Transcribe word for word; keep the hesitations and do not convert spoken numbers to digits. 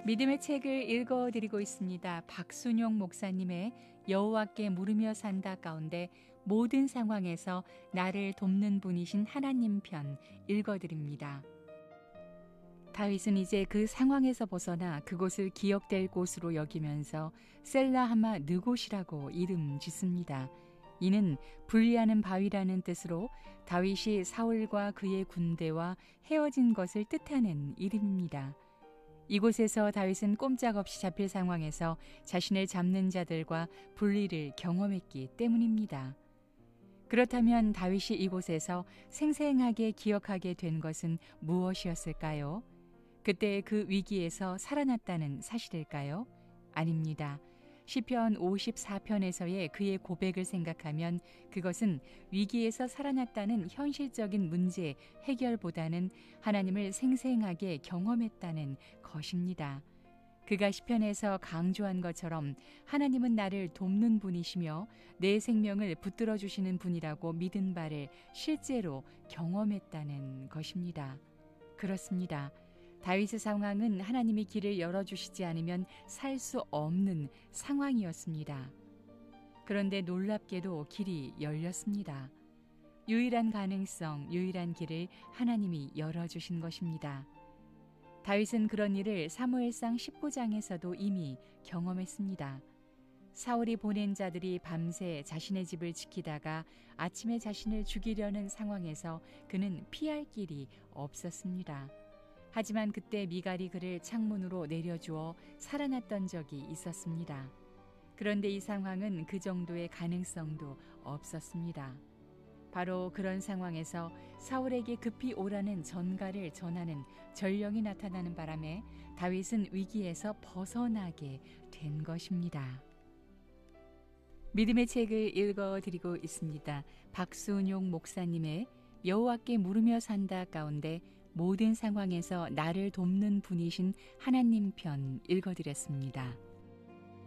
믿음의 책을 읽어드리고 있습니다. 박순용 목사님의 여호와께 물으며 산다 가운데 모든 상황에서 나를 돕는 분이신 하나님 편 읽어드립니다. 다윗은 이제 그 상황에서 벗어나 그곳을 기억될 곳으로 여기면서 셀라하마 느곳이라고 이름 짓습니다. 이는 분리하는 바위라는 뜻으로 다윗이 사울과 그의 군대와 헤어진 것을 뜻하는 이름입니다. 이곳에서 다윗은 꼼짝없이 잡힐 상황에서 자신을 잡는 자들과 분리를 경험했기 때문입니다. 그렇다면 다윗이 이곳에서 생생하게 기억하게 된 것은 무엇이었을까요? 그때 그 위기에서 살아났다는 사실일까요? 아닙니다. 시편 오십사 편에서의 그의 고백을 생각하면 그것은 위기에서 살아났다는 현실적인 문제 해결보다는 하나님을 생생하게 경험했다는 것입니다. 그가 시편에서 강조한 것처럼 하나님은 나를 돕는 분이시며 내 생명을 붙들어 주시는 분이라고 믿은 바를 실제로 경험했다는 것입니다. 그렇습니다. 다윗의 상황은 하나님이 길을 열어주시지 않으면 살 수 없는 상황이었습니다. 그런데 놀랍게도 길이 열렸습니다. 유일한 가능성, 유일한 길을 하나님이 열어주신 것입니다. 다윗은 그런 일을 사무엘상 십구 장에서도 이미 경험했습니다. 사울이 보낸 자들이 밤새 자신의 집을 지키다가 아침에 자신을 죽이려는 상황에서 그는 피할 길이 없었습니다. 하지만 그때 미갈이 그를 창문으로 내려주어 살아났던 적이 있었습니다. 그런데 이 상황은 그 정도의 가능성도 없었습니다. 바로 그런 상황에서 사울에게 급히 오라는 전가를 전하는 전령이 나타나는 바람에 다윗은 위기에서 벗어나게 된 것입니다. 믿음의 책을 읽어드리고 있습니다. 박순용 목사님의 여호와께 물으며 산다 가운데 모든 상황에서 나를 돕는 분이신 하나님 편 읽어드렸습니다.